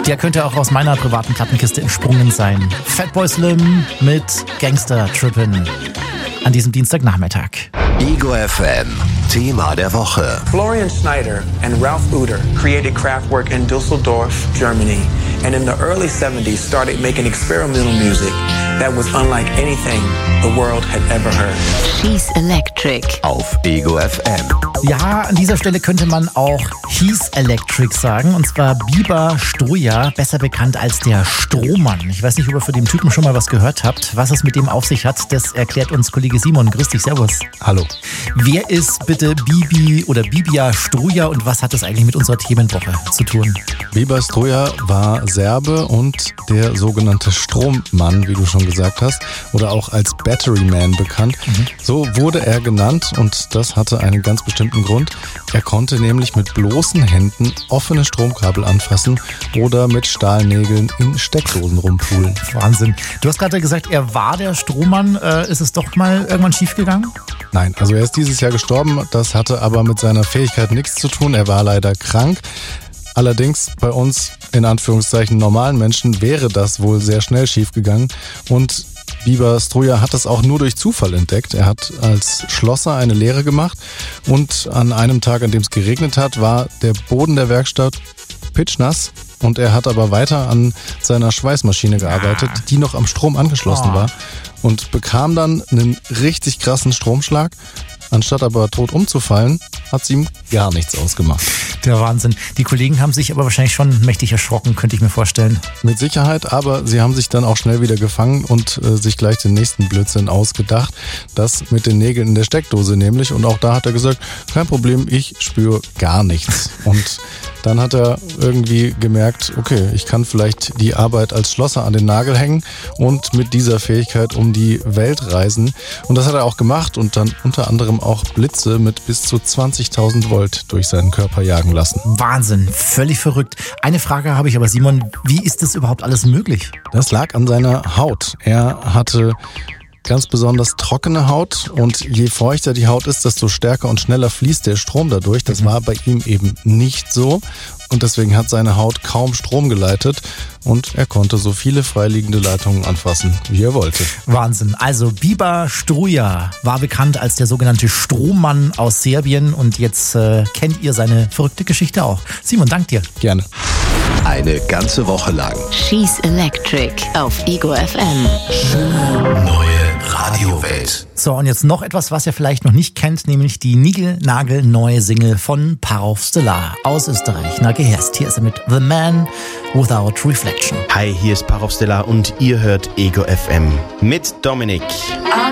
Der könnte auch aus meiner privaten Plattenkiste entsprungen sein. Fatboy Slim mit Gangster Trippin' an diesem Dienstagnachmittag. Ego FM, Thema der Woche. Florian Schneider and Ralph Uter created Kraftwerk in Düsseldorf, Germany, and in the early 70s started making experimental music that was unlike anything the world had ever heard. She's Electric. Auf Ego FM. Ja, an dieser Stelle könnte man auch He's Electric sagen, und zwar Biber Struja, besser bekannt als der Strohmann. Ich weiß nicht, ob ihr von dem Typen schon mal was gehört habt. Was es mit dem auf sich hat, das erklärt uns Kollege Simon. Grüß dich, servus. Hallo. Wer ist bitte Bibi oder Bibia Struja und was hat das eigentlich mit unserer Themenwoche zu tun? Biber Struja war Serbe und der sogenannte Strommann, wie du schon gesagt hast, oder auch als Battery Man bekannt. So wurde er genannt und das hatte einen ganz bestimmten Grund. Er konnte nämlich mit bloßen Händen offene Stromkabel anfassen oder mit Stahlnägeln in Steckdosen rumpulen. Wahnsinn. Du hast gerade gesagt, er war der Strohmann. Ist es doch mal irgendwann schiefgegangen? Nein, also er ist dieses Jahr gestorben. Das hatte aber mit seiner Fähigkeit nichts zu tun. Er war leider krank. Allerdings bei uns, in Anführungszeichen, normalen Menschen wäre das wohl sehr schnell schiefgegangen. Und Biber Struja hat das auch nur durch Zufall entdeckt. Er hat als Schlosser eine Lehre gemacht und an einem Tag, an dem es geregnet hat, war der Boden der Werkstatt pitschnass. Und er hat aber weiter an seiner Schweißmaschine gearbeitet, die noch am Strom angeschlossen war, und bekam dann einen richtig krassen Stromschlag. Anstatt aber tot umzufallen, hat es ihm gar nichts ausgemacht. Der Wahnsinn. Die Kollegen haben sich aber wahrscheinlich schon mächtig erschrocken, könnte ich mir vorstellen. Mit Sicherheit, aber sie haben sich dann auch schnell wieder gefangen und sich gleich den nächsten Blödsinn ausgedacht. Das mit den Nägeln in der Steckdose nämlich. Und auch da hat er gesagt, kein Problem, ich spüre gar nichts. Und dann hat er irgendwie gemerkt, okay, ich kann vielleicht die Arbeit als Schlosser an den Nagel hängen und mit dieser Fähigkeit um die Welt reisen. Und das hat er auch gemacht und dann unter anderem auch Blitze mit bis zu 20.000 Volt durch seinen Körper jagen lassen. Wahnsinn, völlig verrückt. Eine Frage habe ich aber, Simon, wie ist das überhaupt alles möglich? Das lag an seiner Haut. Er hatte ganz besonders trockene Haut und je feuchter die Haut ist, desto stärker und schneller fließt der Strom dadurch. Das war bei ihm eben nicht so und deswegen hat seine Haut kaum Strom geleitet und er konnte so viele freiliegende Leitungen anfassen, wie er wollte. Wahnsinn. Also Biber Struja war bekannt als der sogenannte Strohmann aus Serbien und jetzt kennt ihr seine verrückte Geschichte auch. Simon, dank dir. Gerne. Eine ganze Woche lang. She's Electric auf Ego FM. Neue Radiowelt. So, und jetzt noch etwas, was ihr vielleicht noch nicht kennt, nämlich die niegelnagelneue Single von Parov Stellar aus Österreich. Na, gehörst. Hier ist er mit The Man Without Reflection. Hi, hier ist Parov Stellar und ihr hört Ego FM mit Dominik.